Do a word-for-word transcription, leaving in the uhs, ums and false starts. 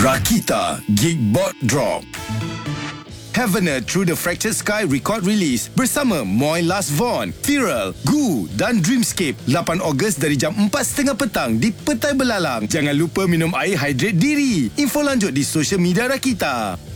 Rakita Geekbot Drop. Heavener Through the Fractured Sky record release bersama Moy Last Von, Viral, Gu dan Dreamscape lapan Ogos dari jam empat tiga puluh petang di Petai Belalang. Jangan lupa minum air, hydrate diri. Info lanjut di social media Rakita.